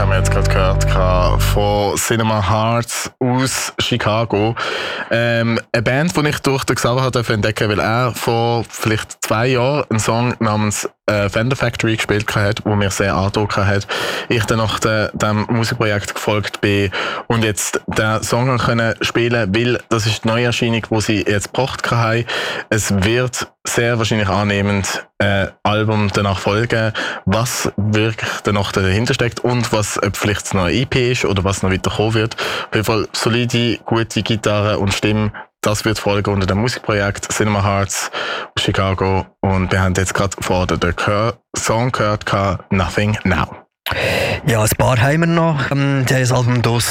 haben wir jetzt gerade gehört von Cinema Hearts aus Chicago. Eine Band, die ich durch den Xaver entdecken durfte, weil er vor vielleicht 2 Jahren einen Song namens Fender Factory gespielt hat, wo mir sehr angedrückt hat. Ich dann nach dem Musikprojekt gefolgt bin und jetzt den Song können spielen, weil das ist die Neuerscheinung, die sie jetzt gebracht haben. Es wird sehr wahrscheinlich annehmend Album danach folgen, was wirklich danach dahinter steckt und was vielleicht noch eine EP ist oder was noch weiter kommen wird. Auf jeden Fall solide, gute Gitarre und Stimme. Das wird folgen unter dem Musikprojekt Cinema Hearts aus Chicago. Und wir haben jetzt gerade vor den Song gehört, Nothing Now. Ja, ein paar haben wir noch. Das Album